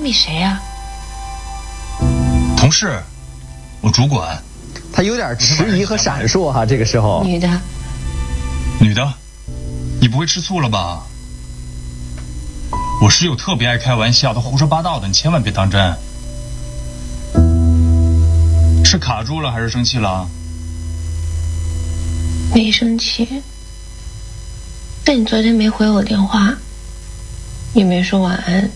米谁呀？ 同事，我主管。 他有点迟疑和闪烁哈，这个时候。 女的。 女的，你不会吃醋了吧？我室友特别爱开玩笑，他胡说八道的，你千万别当真。是卡住了还是生气了？ 没生气。但你昨天没回我电话，也没说晚安。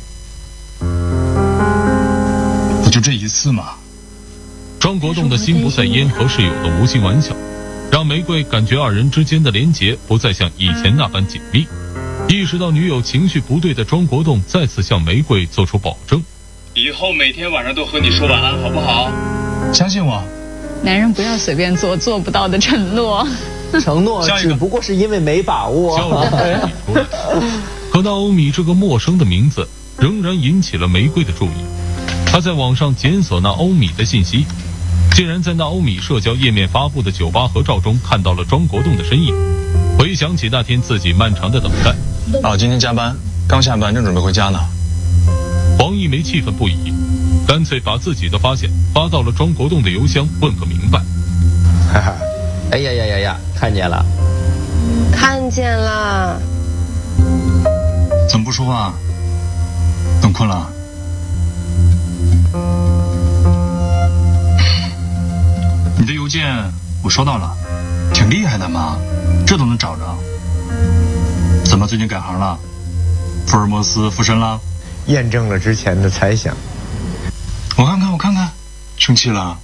不就这一次吗？ 庄国栋的心不在焉和室友的无心玩笑，让玫瑰感觉二人之间的连结不再像以前那般紧密。意识到女友情绪不对的庄国栋再次向玫瑰做出保证： 以后每天晚上都和你说晚安，好不好？相信我。 男人不要随便做做不到的承诺。 承诺只不过是因为没把握。 可那欧米这个陌生的名字仍然引起了玫瑰的注意。他在网上检索那欧米的信息，竟然在那欧米社交页面发布的酒吧合照中看到了庄国栋的身影。回想起那天自己漫长的等待， 今天加班，刚下班正准备回家呢。 黄一梅气愤不已，干脆把自己的发现发到了庄国栋的邮箱，问个明白。 哈哈，哎呀，看见了， 看见了。 怎么不说话？等困了？你的邮件我收到了，挺厉害的嘛，这都能找着。怎么最近改行了？福尔摩斯附身了？ 验证了之前的猜想。 我看看，生气了？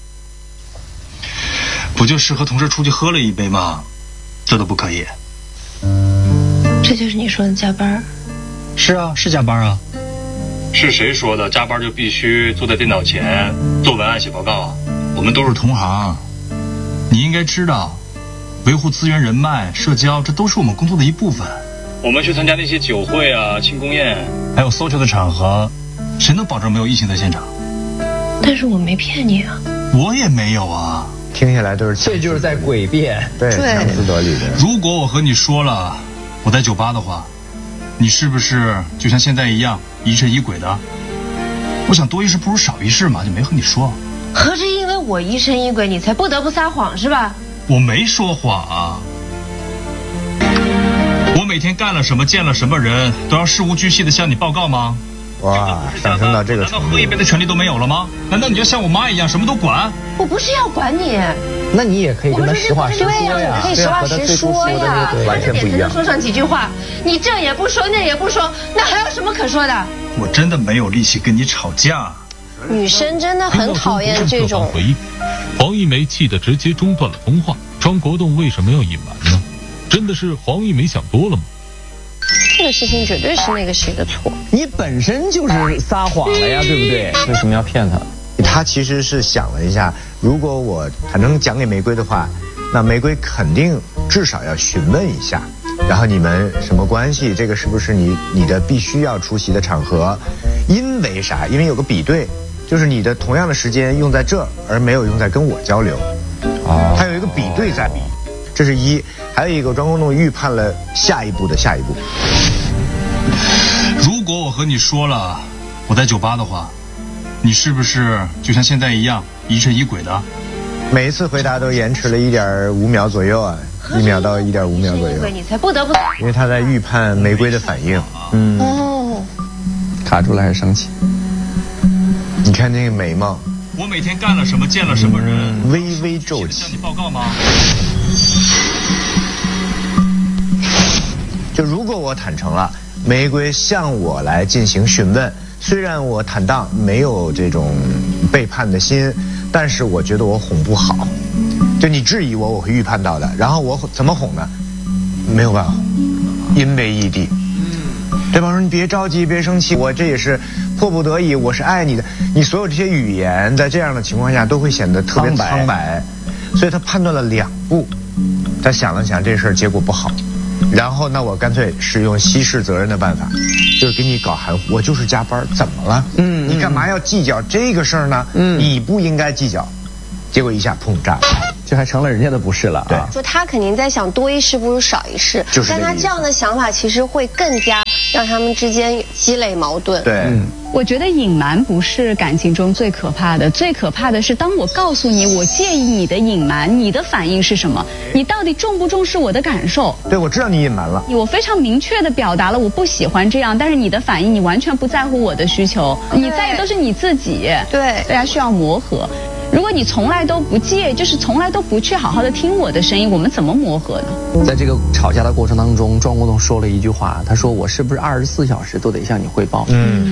不就是和同事出去喝了一杯吗？这都不可以？ 这就是你说的加班？ 是啊，是加班啊。是谁说的加班就必须坐在电脑前做文案写报告啊？我们都是同行，你应该知道，维护资源、人脉、社交，这都是我们工作的一部分。我们去参加那些酒会啊、庆功宴，还有 social 的场合，谁能保证没有异性在现场？ 但是我没骗你啊。 我也没有啊。 听下来都是， 这就是在诡辩。 对，强词夺理的。 如果我和你说了我在酒吧的话，你是不是就像现在一样疑神疑鬼的？我想多一事不如少一事嘛，就没和你说。 合着因为我疑神疑鬼，你才不得不撒谎是吧？ 我没说谎啊。我每天干了什么，见了什么人，都要事无巨细的向你报告吗？ 哇，上升到这个程度， 难道喝一杯的权利都没有了吗？难道你要像我妈一样什么都管？ 我不是要管你。 那你也可以跟他实话实说呀， 可以实话实说呀， 完全不一样。 说上几句话，你这也不说，那也不说，那还有什么可说的？ 我真的没有力气跟你吵架。 女生真的很讨厌这种。 黄一梅气得直接中断了通话。庄国栋为什么要隐瞒呢？真的是黄一梅想多了吗？ 这个事情绝对是那个谁的错。 你本身就是撒谎了呀，对不对？ 为什么要骗他？ 他其实是想了一下，如果我反正讲给玫瑰的话，那玫瑰肯定至少要询问一下，然后你们什么关系？这个是不是你的必须要出席的场合？因为啥？因为有个比对，就是你的同样的时间用在这儿，而没有用在跟我交流。他有一个比对在比，这是一。还有一个，庄国栋预判了下一步的下一步。 如果我和你说了我在酒吧的话，你是不是就像现在一样疑神疑鬼的？ 每一次回答都延迟了1.5秒左右啊，1秒到1.5秒左右。 你才不得不。 因为他在预判玫瑰的反应。 卡住了还是生气？ 你看那个眉毛。 我每天干了什么，见了什么人， 微微皱起。 向你报告吗？ 就如果我坦诚了，玫瑰向我来进行询问，虽然我坦荡，没有这种背叛的心，但是我觉得我哄不好。就你质疑我，我会预判到的。然后我怎么哄呢？没有办法哄，因为异地。对吧？说你别着急，别生气，我这也是迫不得已，我是爱你的。你所有这些语言在这样的情况下都会显得特别苍白，所以他判断了2步，他想了想这事儿结果不好，然后那我干脆使用稀释责任的办法，就是给你搞含糊。我就是加班，怎么了？你干嘛要计较这个事儿呢？你不应该计较。结果一下砰炸了。 就还成了人家的不是了啊。 说他肯定在想多一事不如少一事，但他这样的想法其实会更加让他们之间积累矛盾。 对， 我觉得隐瞒不是感情中最可怕的，最可怕的是当我告诉你我介意你的隐瞒，你的反应是什么？你到底重不重视我的感受？ 对，我知道你隐瞒了， 我非常明确地表达了我不喜欢这样，但是你的反应你完全不在乎我的需求，你在意都是你自己。 对， 大家需要磨合。如果你从来都不介意，就是从来都不去好好的听我的声音，我们怎么磨合呢？ 在这个吵架的过程当中，庄国栋说了一句话，他说：“我是不是24小时都得向你汇报？”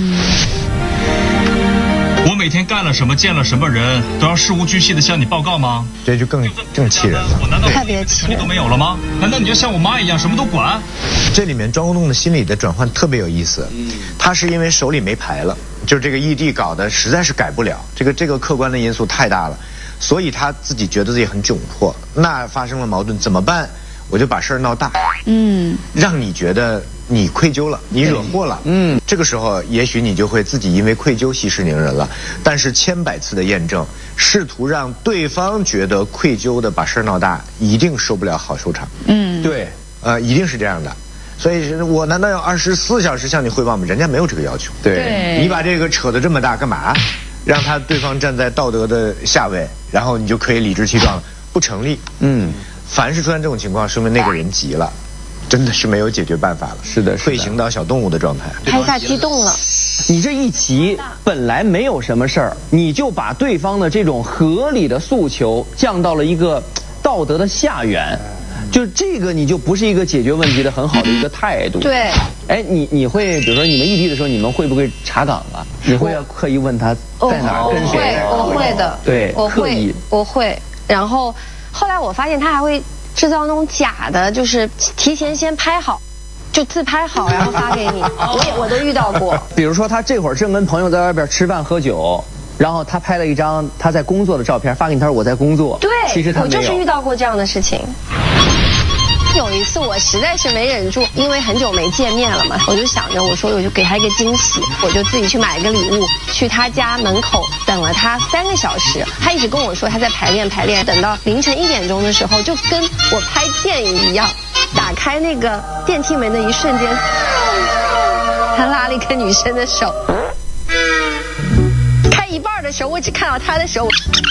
我每天干了什么，见了什么人，都要事无巨细的向你报告吗？ 这就更气人了。 我难道特别气人都没有了吗？难道你就像我妈一样什么都管？ 这里面庄国栋的心理的转换特别有意思，他是因为手里没牌了，就是这个异地搞的实在是改不了，这个客观的因素太大了，所以他自己觉得自己很窘迫。那发生了矛盾怎么办？我就把事儿闹大，让你觉得你愧疚了，你惹祸了，这个时候也许你就会自己因为愧疚息事宁人了。但是千百次的验证，试图让对方觉得愧疚的把事儿闹大，一定收不了好收场。 对， 一定是这样的。所以我难道要24小时向你汇报吗？人家没有这个要求。 对， 你把这个扯得这么大干嘛？让对方站在道德的下位，然后你就可以理直气壮了，不成立。凡是出现这种情况，说明那个人急了，真的是没有解决办法了。 是的， 退行到小动物的状态。 他一下激动了。 你这一急，本来没有什么事儿，你就把对方的这种合理的诉求降到了一个道德的下缘。就这个，你就不是一个解决问题的很好的一个态度。 对。 哎，你会，比如说你们异地的时候，你们会不会查岗啊？你会要刻意问他在哪儿跟谁？ 我会的。 对， 我会。然后后来我发现他还会制造那种假的，就是提前先拍好，就自拍好，然后发给你。我都遇到过。 比如说他这会儿正跟朋友在外边吃饭喝酒。然后他拍了一张他在工作的照片发给你，他说我在工作。 对， 其实他没有。 我就是遇到过这样的事情。有一次我实在是没忍住，因为很久没见面了嘛，我就想着我说我就给他一个惊喜，我就自己去买一个礼物，去他家门口等了他3个小时。他一直跟我说他在排练，等到凌晨1点钟的时候，就跟我拍电影一样，打开那个电梯门的一瞬间，他拉了一个女生的手。一半的时候，我只看到他的手。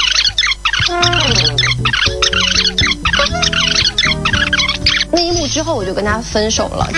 那一幕之后，我就跟他分手了。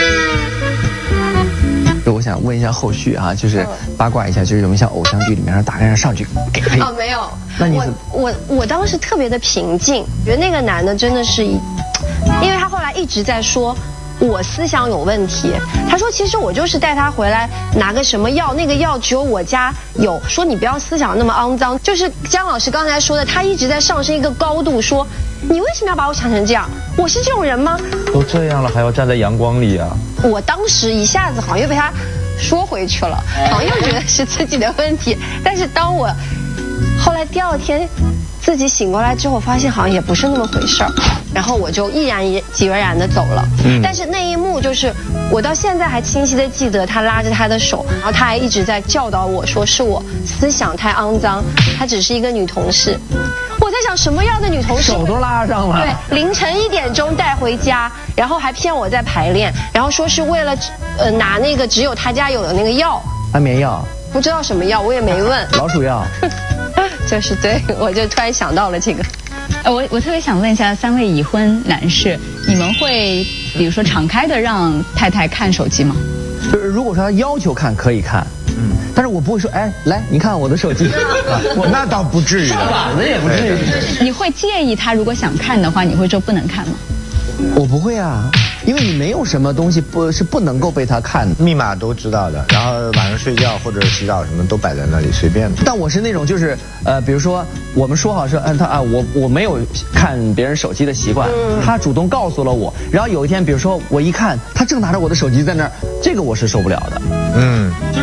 我想问一下后续啊，就是八卦一下，就是有没有像偶像剧里面打开上去给他？ 哦，没有。 那你我当时特别的平静，觉得那个男的真的是，因为他后来一直在说。我思想有问题，他说其实我就是带他回来拿个什么药，那个药只有我家有，说你不要思想那么肮脏。就是姜老师刚才说的，他一直在上升一个高度，说你为什么要把我想成这样？我是这种人吗？ 都这样了还要站在阳光里啊！ 我当时一下子好像又被他说回去了，好像又觉得是自己的问题。但是当我后来第2天自己醒过来之后，发现好像也不是那么回事儿，然后我就毅然决然的走了。但是那一幕就是我到现在还清晰的记得，他拉着他的手，然后他还一直在教导我说是我思想太肮脏，她只是一个女同事。我在想什么样的女同事手都拉上了？ 对，凌晨1点钟带回家，然后还骗我在排练，然后说是为了拿那个只有他家有的那个药， 安眠药， 不知道什么药，我也没问。 老鼠药。 就是对，我就突然想到了这个。 我特别想问一下3位已婚男士，你们会比如说敞开的让太太看手机吗？ 就是如果说他要求看可以看，但是我不会说，哎，来你看我的手机， 那倒不至于， 那也不至于。 你会介意他如果想看的话，你会说不能看吗？ 我不会啊，因为你没有什么东西不能够被他看的， 密码都知道的，然后晚上睡觉或者洗澡什么都摆在那里随便的。 但我是那种就是比如说我们说好说我没有看别人手机的习惯，他主动告诉了我，然后有一天比如说我一看他正拿着我的手机在那儿，这个我是受不了的。 就是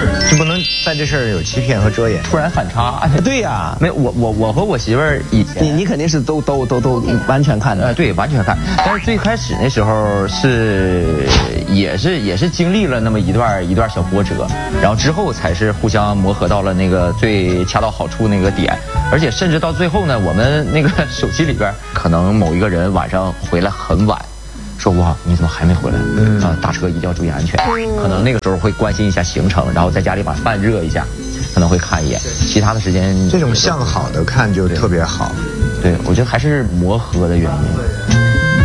就不能在这事儿有欺骗和遮掩。 突然反差， 对呀， 没我和我媳妇儿以前你肯定是都完全看的。 对，完全看。但是最开始那时候也是经历了那么一段小波折，然后之后才是互相磨合到了那个最恰到好处那个点，而且甚至到最后呢，我们那个手机里边可能某一个人晚上回来很晚。说哇，你怎么还没回来？打车一定要注意安全。可能那个时候会关心一下行程，然后在家里把饭热一下，可能会看一眼。其他的时间， 这种向好的看就特别好。 对，我觉得还是磨合的原因。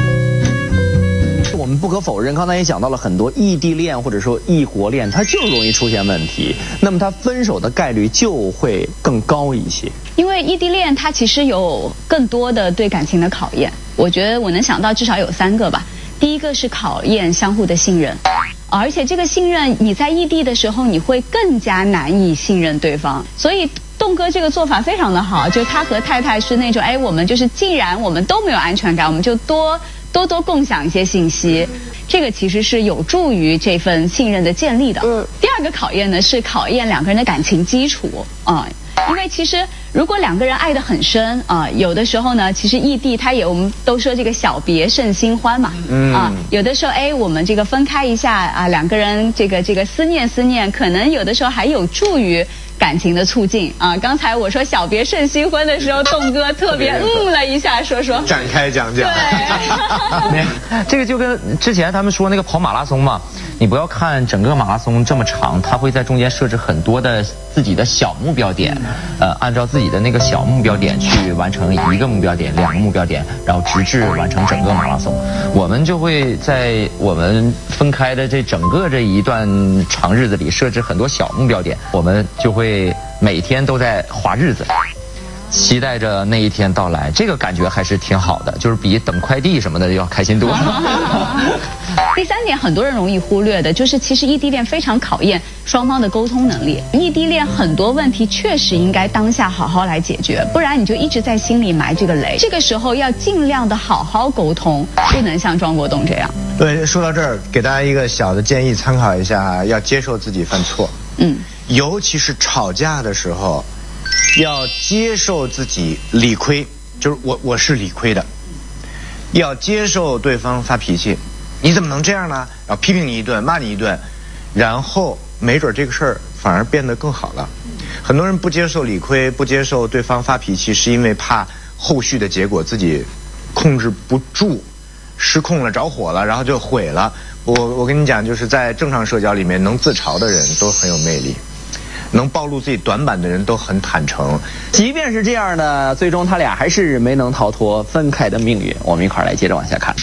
我们不可否认，刚才也讲到了很多异地恋或者说异国恋，它就是容易出现问题，那么它分手的概率就会更高一些。 因为异地恋它其实有更多的对感情的考验，我觉得我能想到至少有3个吧。第一个是考验相互的信任，而且这个信任你在异地的时候，你会更加难以信任对方。所以栋哥这个做法非常的好，就他和太太是那种，我们就是既然我们都没有安全感，我们就多共享一些信息，这个其实是有助于这份信任的建立的。第二个考验呢是考验2个人的感情基础因为其实如果2个人爱得很深有的时候呢，其实异地我们都说这个小别胜新欢嘛，有的时候我们这个分开一下2个人这个思念，可能有的时候还有助于感情的促进刚才我说小别胜新婚的时候，栋哥特别了一下，说展开讲讲。 对， 这个就跟之前他们说那个跑马拉松嘛，你不要看整个马拉松这么长，它会在中间设置很多的自己的小目标点，按照自己的那个小目标点去完成1个目标点、2个目标点，然后直至完成整个马拉松。我们就会在我们分开的整个这一段长日子里设置很多小目标点，我们就会每天都在划日子，期待着那一天到来，这个感觉还是挺好的，就是比等快递什么的要开心多了。 第3点，很多人容易忽略的，就是其实异地恋非常考验双方的沟通能力。异地恋很多问题确实应该当下好好来解决，不然你就一直在心里埋这个雷。这个时候要尽量的好好沟通，不能像庄国栋这样。 对，说到这儿，给大家一个小的建议参考一下，要接受自己犯错。尤其是吵架的时候，要接受自己理亏，就是我是理亏的，要接受对方发脾气，你怎么能这样呢？然后批评你一顿，骂你一顿，然后没准这个事儿反而变得更好了。很多人不接受理亏，不接受对方发脾气，是因为怕后续的结果自己控制不住，失控了，着火了，然后就毁了。我跟你讲，就是在正常社交里面，能自嘲的人都很有魅力，能暴露自己短板的人都很坦诚。 即便是这样呢，最终他俩还是没能逃脱分开的命运。我们一块儿来接着往下看。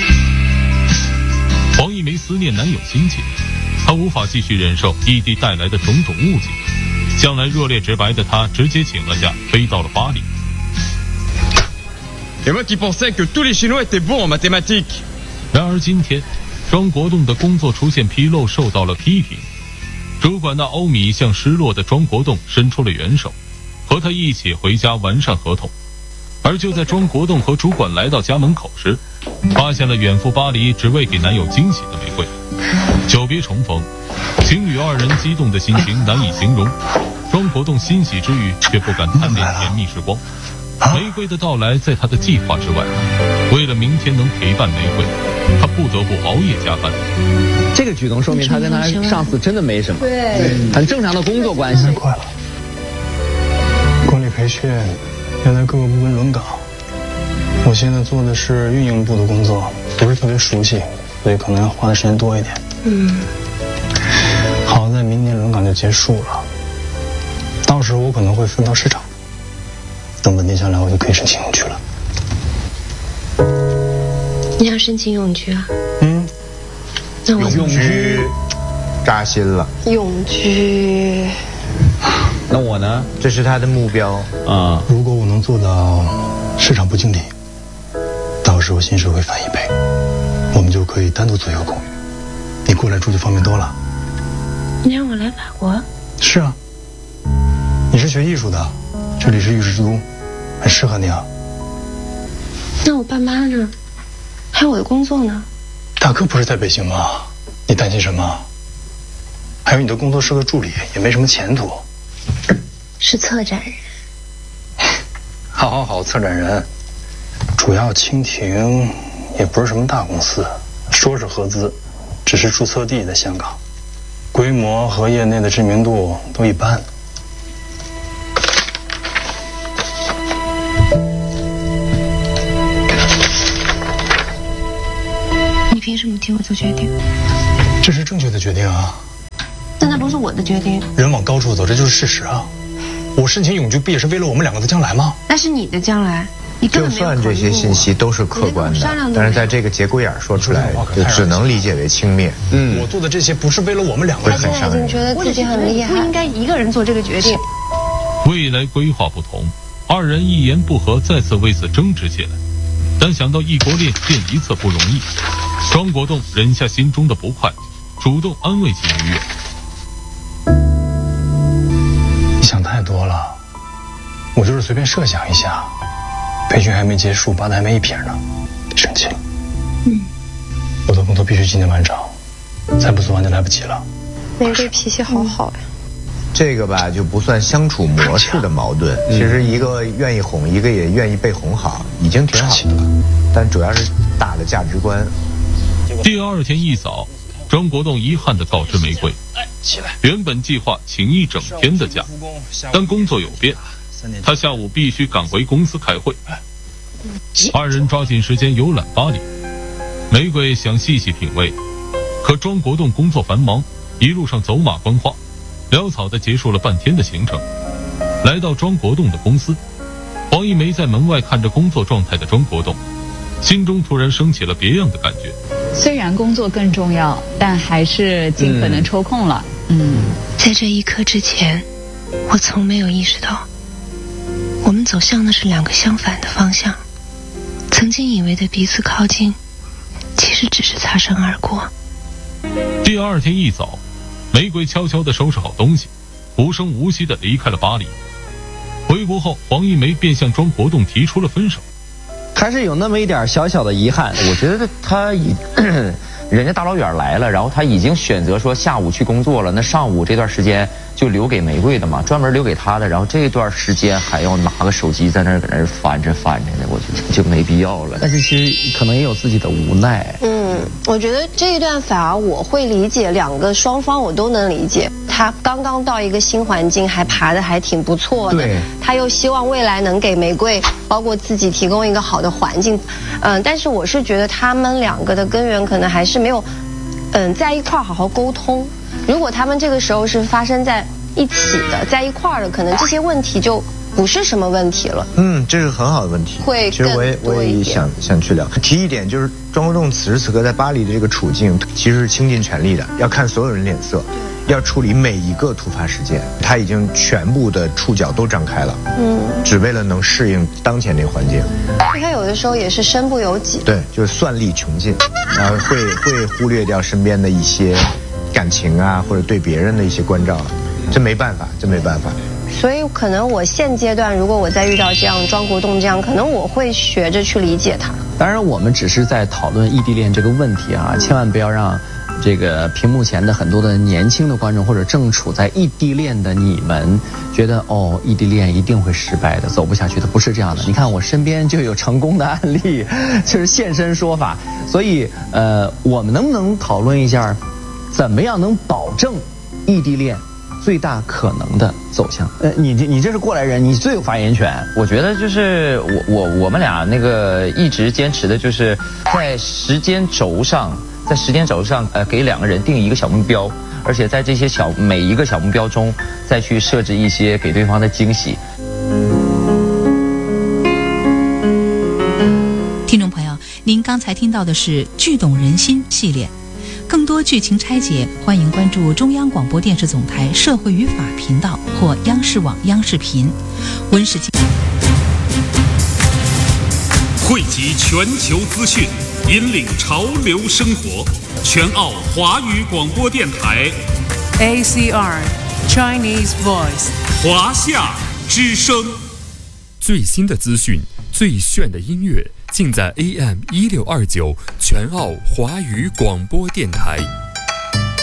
黄一梅思念男友心切，她无法继续忍受异地带来的种种误解。向来热烈直白的她直接请了假，飞到了巴黎。然而今天，庄国栋的工作出现纰漏，受到了批评。主管的欧米向失落的庄国栋伸出了援手，和他一起回家完善合同。而就在庄国栋和主管来到家门口时，发现了远赴巴黎只为给男友惊喜的玫瑰。久别重逢，情侣2人激动的心情难以形容。庄国栋欣喜之余，却不敢贪恋甜蜜时光。玫瑰的到来在他的计划之外，为了明天能陪伴玫瑰，他不得不熬夜加班。 这个举动说明他跟他上司真的没什么，对，很正常的工作关系。 快了，管理培训要在各个部门轮岗，我现在做的是运营部的工作，不是特别熟悉，所以可能要花的时间多一点。好在明年轮岗就结束了，到时候我可能会分到市场，等稳定下来我就可以申请永居了。 你要申请永居啊？那我永居扎心了。 永居。 那我呢？ 这是他的目标啊。如果我能做到市场部经理，到时候薪水会翻1倍，我们就可以单独做一个公寓。你过来住就方便多了。 你让我来法国？ 是啊，你是学艺术的，这里是玉石之都，很适合你啊。 那我爸妈呢？还有我的工作呢？ 大哥不是在北京吗？你担心什么？ 还有你的工作是个助理，也没什么前途。 是策展人。 好，策展人。主要蜻蜓也不是什么大公司，说是合资，只是注册地在香港，规模和业内的知名度都一般。 你凭什么替我做决定？ 这是正确的决定啊。 但那不是我的决定。 人往高处走，这就是事实啊。我申请永居不也是为了我们两个的将来吗？ 那是你的将来，你根本没有考虑过我。 就算这些信息都是客观的，但是在这个节骨眼说出来，就只能理解为轻蔑。 我做的这些不是为了我们两个人。 他现在已经觉得自己很厉害， 不应该一个人做这个决定。 未来规划不同，二人一言不合，再次为此争执起来。但想到异国恋见一次不容易，庄国栋忍下心中的不快，主动安慰起于越。 你想太多了，我就是随便设想一下，培训还没结束，拔的还没一撇呢，得生气了。我的工作必须今天完成，再不做完就来不及了。 玫瑰脾气好好呀。 这个吧就不算相处模式的矛盾，其实一个愿意哄，一个也愿意被哄好，已经挺好的了。但主要是大的价值观。 第二天一早，庄国栋遗憾地告知玫瑰，原本计划请一整天的假，但工作有变，他下午必须赶回公司开会。二人抓紧时间游览巴黎。玫瑰想细细品味，可庄国栋工作繁忙，一路上走马观花，潦草地结束了半天的行程。来到庄国栋的公司，黄一梅在门外看着工作状态的庄国栋，心中突然升起了别样的感觉。 虽然工作更重要，但还是尽可能抽空了。 在这一刻之前，我从没有意识到，我们走向的是两个相反的方向。曾经以为的彼此靠近，其实只是擦身而过。 第二天一早，玫瑰悄悄地收拾好东西，无声无息地离开了巴黎。回国后，黄一梅便向庄国栋提出了分手。 还是有那么一点小小的遗憾。 我觉得他人家大老远来了，然后他已经选择说下午去工作了，那上午这段时间就留给玫瑰的嘛，专门留给他的。然后这段时间还要拿个手机在那儿搁那儿翻着的，我觉得就没必要了。 但是其实可能也有自己的无奈。 我觉得这一段反而我会理解，两个双方我都能理解。他刚刚到一个新环境，还爬得还挺不错的。 对， 他又希望未来能给玫瑰，包括自己提供一个好的环境。但是我是觉得他们两个的根源可能还是没有，在一块儿好好沟通。如果他们这个时候是发生在一起的，在一块儿的，可能这些问题就不是什么问题了。 这是很好的问题。其实我也想去聊。提一点就是，庄国栋此时此刻在巴黎的这个处境，其实是倾尽全力的，要看所有人脸色，要处理每一个突发事件。他已经全部的触角都张开了，只为了能适应当前这个环境。 他有的时候也是身不由己。 对，就是算力穷尽，然后会忽略掉身边的一些感情啊，或者对别人的一些关照。这没办法。 所以可能我现阶段，如果我再遇到这样庄国栋这样，可能我会学着去理解他。 当然，我们只是在讨论异地恋这个问题啊，千万不要让这个屏幕前的很多的年轻的观众或者正处在异地恋的你们觉得异地恋一定会失败的，走不下去的，不是这样的。你看我身边就有成功的案例，就是现身说法。所以我们能不能讨论一下，怎么样能保证异地恋最大可能的走向？你这是过来人，你最有发言权。 我觉得就是我们俩那个一直坚持的就是在时间轴上给两个人定一个小目标，而且在这些每一个小目标中再去设置一些给对方的惊喜。 听众朋友，您刚才听到的是剧动人心系列。更多剧情拆解，欢迎关注中央广播电视总台社会与法频道或央视网央视频。温世清汇集全球资讯，引领潮流生活。全澳华语广播电台 ACR Chinese Voice 华夏之声。 最新的资讯，最炫的音乐，尽在AM1629全澳华语广播电台。